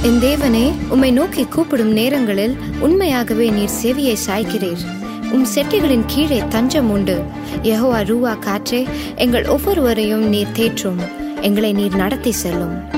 என் தேவனே, உம்மை நோக்கி கூப்பிடும் நேரங்களில் உண்மையாகவே நீர் செவியை சாய்க்கிறீர். செட்டைகளின் கீழே தஞ்சம் உண்டு. யெகோவா ரூவா காற்றே, எங்கள் ஒவ்வொருவரையும் நீர் தேற்றும். எங்களை நீர் நடத்தி செல்லும்.